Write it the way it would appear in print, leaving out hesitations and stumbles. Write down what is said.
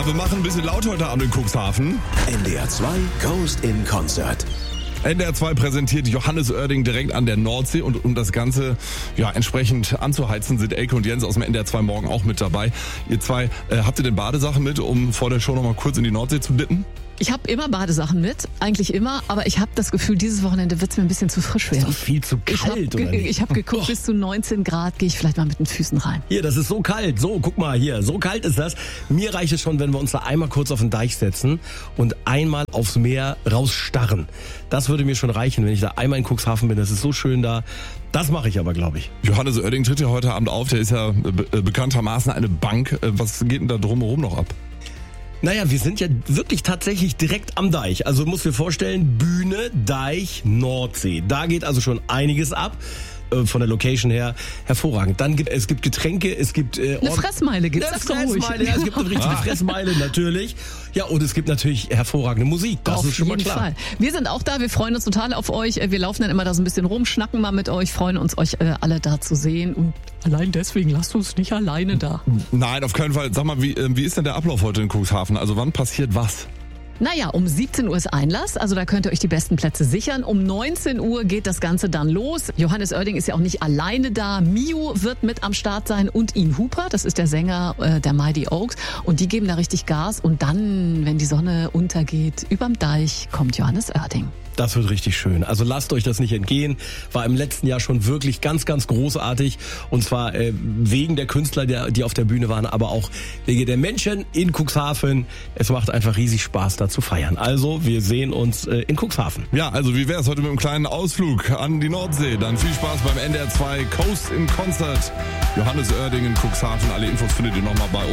Ja, wir machen ein bisschen laut heute Abend in Cuxhaven. NDR 2 Coast in Concert. NDR 2 präsentiert Johannes Oerding direkt an der Nordsee und um das Ganze entsprechend anzuheizen, sind Elke und Jens aus dem NDR 2 morgen auch mit dabei. Ihr zwei, habt ihr denn Badesachen mit, um vor der Show nochmal kurz in die Nordsee zu dippen? Ich habe immer Badesachen mit, eigentlich immer, aber ich habe das Gefühl, dieses Wochenende wird es mir ein bisschen zu frisch werden. Ist doch viel zu kalt, oder nicht? Ich habe geguckt, bis zu 19 Grad gehe ich vielleicht mal mit den Füßen rein. Hier, das ist so kalt. So, guck mal hier, so kalt ist das. Mir reicht es schon, wenn wir uns da einmal kurz auf den Deich setzen und einmal aufs Meer rausstarren. Das würde mir schon reichen, wenn ich da einmal in Cuxhaven bin. Das ist so schön da. Das mache ich aber, glaube ich. Johannes Oerding tritt ja heute Abend auf, der ist ja bekanntermaßen eine Bank. Was geht denn da drumherum noch ab? Naja, wir sind ja wirklich tatsächlich direkt am Deich. Also muss dir vorstellen, Bühne, Deich, Nordsee. Da geht also schon einiges ab. Von der Location her hervorragend. Dann es gibt Getränke, es gibt eine Fressmeile gibt's. Eine Fressmeile, ja, es gibt eine richtige Fressmeile natürlich. Ja, und es gibt natürlich hervorragende Musik. Das ist schon mal klar. Auf jeden Fall. Wir sind auch da, wir freuen uns total auf euch. Wir laufen dann immer da so ein bisschen rum, schnacken mal mit euch, freuen uns, euch alle da zu sehen. Und allein deswegen lasst uns nicht alleine da. Nein, auf keinen Fall. Sag mal, wie ist denn der Ablauf heute in Cuxhaven? Also wann passiert was? Naja, um 17 Uhr ist Einlass, also da könnt ihr euch die besten Plätze sichern. Um 19 Uhr geht das Ganze dann los. Johannes Oerding ist ja auch nicht alleine da. Mio wird mit am Start sein und Ian Hooper, das ist der Sänger der Mighty Oaks. Und die geben da richtig Gas. Und dann, wenn die Sonne untergeht, überm Deich kommt Johannes Oerding. Das wird richtig schön. Also lasst euch das nicht entgehen. War im letzten Jahr schon wirklich ganz, ganz großartig. Und zwar wegen der Künstler, die auf der Bühne waren, aber auch wegen der Menschen in Cuxhaven. Es macht einfach riesig Spaß, da zu feiern. Also, wir sehen uns in Cuxhaven. Ja, also wie wär's heute mit einem kleinen Ausflug an die Nordsee? Dann viel Spaß beim NDR 2 Coast in Concert. Johannes Oerding in Cuxhaven. Alle Infos findet ihr nochmal bei uns.